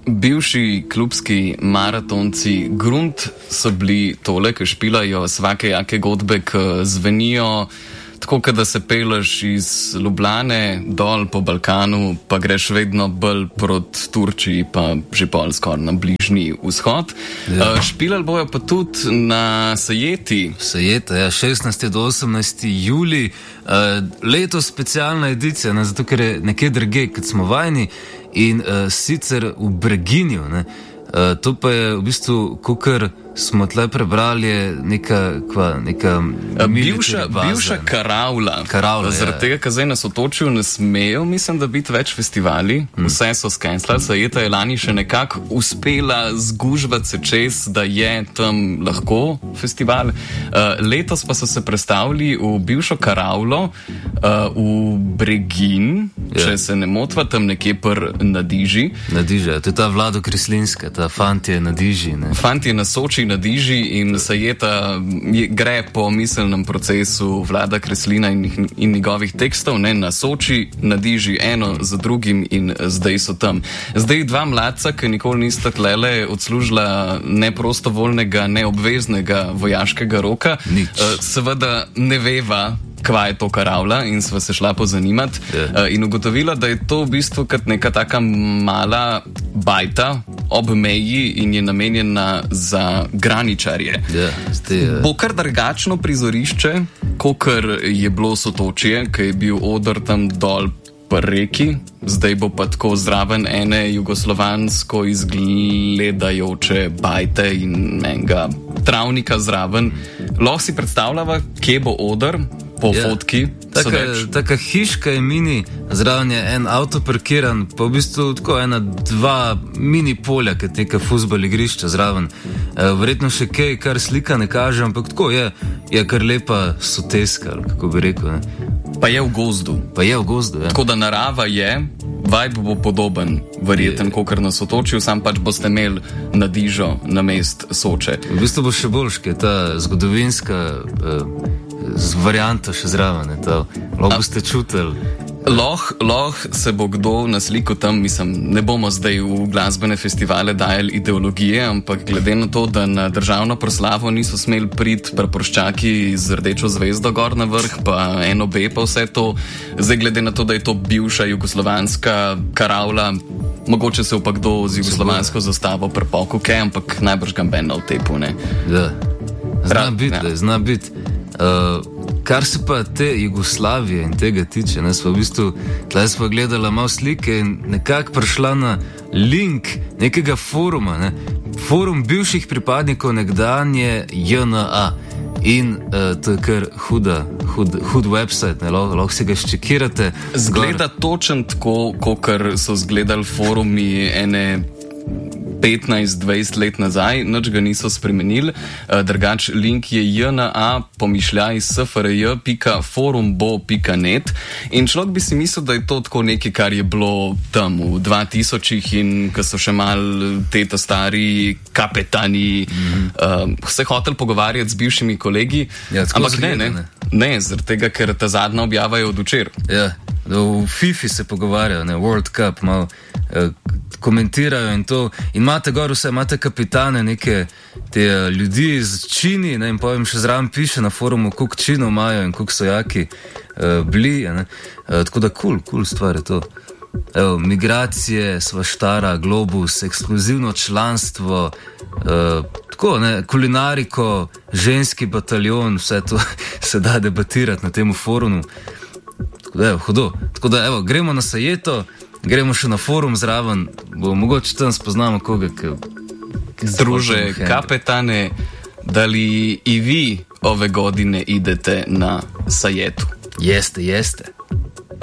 bivši klubski maratonci grunt so bili tole, ki špilajo svake jake godbe, ki zvenijo tako, da se peleš iz Ljubljane dol po Balkanu, pa greš vedno bolj proti Turčiji, pa že pol skoraj na Bližnji vzhod. Ja. Špilali bojo pa tudi na Sajeti. Sajeta, ja, 16. do 18. julij. Letos specialna edicija, ne, zato ker je nekje drugje, kot smo vajeni, in sicer v Breginju. Ne. To pa je v bistvu, kakor smo tle prebrali, neka bivša karavla. Zaradi tega, ker zdaj nas otočijo, ne smejo, mislim, da biti več festivali. Vse so skenslali. Sajeta je lani še nekako uspela zgužvati se čez, da je tam lahko festival. Letos pa so se predstavili v bivšo karavlo v Bregin, če se ne motva, tam nekje Nadiži. Nadiža, to je ta Vlado Krislinska, ta fantje Nadiži. Fantje na Soči Nadiži in Sajeta gre po miselnem procesu Vlada Kreslina in njegovih tekstov, ne, na Soči Nadiži, eno za drugim in zdaj so tam. Zdaj dva mladca, ki nikoli nista tlele odslužila ne prostovoljnega, ne obveznega vojaškega roka, seveda ne veva, kva je to karavla, in sva se šla pozanimati in ugotovila, da je to v bistvu kot neka taka mala bajta ob meji in je namenjena za graničarje. Bo kar drugačno prizorišče, kakor je bilo Sotočje, ki je bil oder tam dol pri reki, zdaj bo pa tako zraven ene jugoslovansko izgledajoče bajte in enega travnika zraven. Lahko si predstavljava, kje bo oder po fotki. Taka hiška je mini, zraven je en avto parkiran, pa v bistvu tako dva mini polja, kot neka fuzbal igrišča zraven. Verjetno še kaj, kar slika ne kaže, ampak tako je kar lepa soteska, kako bi rekel. Ne. Pa je v gozdu. Ja. Tako da narava je, vibe bo podoben, verjeten, kakor na Sotočju, sam pač boste imeli Nadižo na mest Soče. V bistvu bo še boljš, ker je ta zgodovinska varianta še zraven. Lahko boste čutili. Lahko se bo kdo na sliku tam, mislim, ne bomo zdaj v glasbene festivale dajali ideologije, ampak glede na to, da na državno proslavo niso smeli priti praporščaki z rdečo zvezdo gor na vrh, pa NOB pa vse to, zdaj glede na to, da je to bivša jugoslovanska karavla, mogoče se pa kdo z jugoslovansko zastavo prepokal, ampak najbrž ga ben na vtepu, ne? Ja, zna biti. Kar se pa te Jugoslavije in tega tiče, smo v bistvu tle smo gledali malo slike in nekako prišla na link nekega foruma, ne? Forum bivših pripadnikov nekdanje JNA. In to je kar hud website, lahko si ga ščekirate. Zgleda točen tako, kakor so zgledali forumi ene 15-20 let nazaj, nič ga niso spremenili. Drugač, link je jna.sfrj.forumbo.net in človek bi si mislil, da je to tako nekaj, kar je bilo tam v 2000-ih in ko so še mal teta stari kapetani se hotel pogovarjati z bivšimi kolegi, ampak ne, zaradi tega, ker ta zadnja objava je od včeraj. Ja, v FIFA se pogovarjajo, ne, World Cup, malo komentirajo in to. In imate gor vse, imate kapitane, neke te ljudi z čini, ne, in povem še zraven piše na forumu, koliko činov imajo in koliko so jaki bili, ne. Tako da cool stvar je to. Evo, migracije, svaštara, globus, ekskluzivno članstvo, tako, ne, kulinariko, ženski bataljon, vse to se da debatirati na temu forumu. Tako da, hudo. Tako da, evo, gremo na Sajeto, gremo še na forum zraven, bo mogoče tam spoznamo koga, Druže kapetane, da li i vi ove godine idete na Sajetu? Jeste.